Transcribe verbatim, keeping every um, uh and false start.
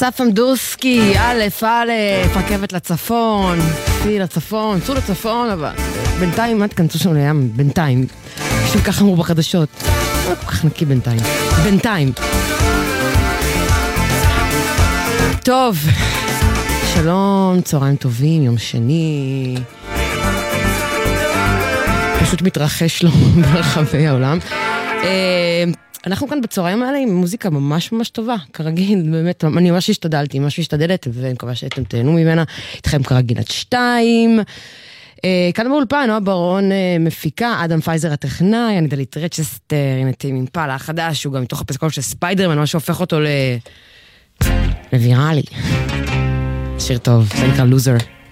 אסף עמדוסקי, א' א', רכבת לצפון, סי לצפון, צאו לצפון, אבל בינתיים, מה תכנסו שם לים? בינתיים. פשוט ככה אמרו בחדשות. לא כל כך נקי בינתיים. בינתיים. טוב, שלום, צהריים טובים, יום שני. פשוט מתרחש לו ברחבי העולם. אנחנו כאן בצהריים האלה עם מוזיקה ממש ממש טובה, כרגיל, באמת, אני ממש השתדלתי, ממש השתדלת, ואני מקווה שאתם תהנו ממנה, איתכם כרגיל עד שתיים. כאן באולפן, נועה ברון מפיקה, אדם פייזר הטכנאי, אני דלית רצ'סטר, הנה טים אימפלה החדש, הוא גם מתוך הפסקול של ספיידרמן, מה שהופך אותו ל... לוויראלי. שיר טוב, זה נקרא לוזר.